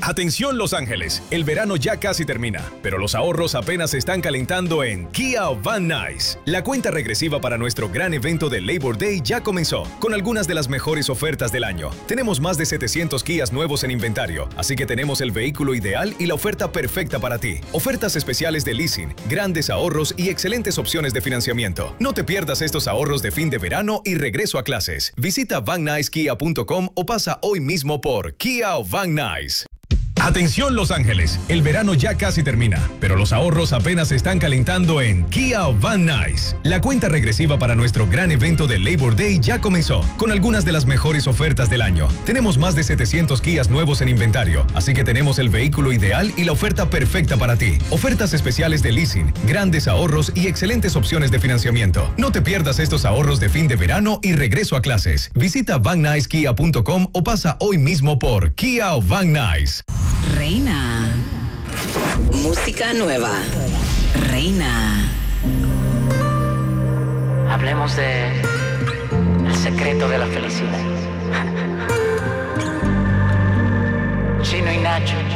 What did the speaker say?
Atención Los Ángeles, el verano ya casi termina, pero los ahorros apenas se están calentando en Kia Van Nuys. La cuenta regresiva para nuestro gran evento de Labor Day ya comenzó, con algunas de las mejores ofertas del año. Tenemos más de 700 Kias nuevos en inventario, así que tenemos el vehículo ideal y la oferta perfecta para ti. Ofertas especiales de leasing, grandes ahorros y excelentes opciones de financiamiento. No te pierdas estos ahorros de fin de verano y regreso a clases. Visita VanNuysKia.com o pasa hoy mismo por Kia Van Nuys. Atención Los Ángeles, el verano ya casi termina, pero los ahorros apenas se están calentando en Kia Van Nuys. La cuenta regresiva para nuestro gran evento de Labor Day ya comenzó, con algunas de las mejores ofertas del año. Tenemos más de 700 Kias nuevos en inventario, así que tenemos el vehículo ideal y la oferta perfecta para ti. Ofertas especiales de leasing, grandes ahorros y excelentes opciones de financiamiento. No te pierdas estos ahorros de fin de verano y regreso a clases. Visita VanNuysKia.com o pasa hoy mismo por Kia Van Nuys. Reina. Música nueva. Reina. Hablemos de el secreto de la felicidad. Chino y Nacho.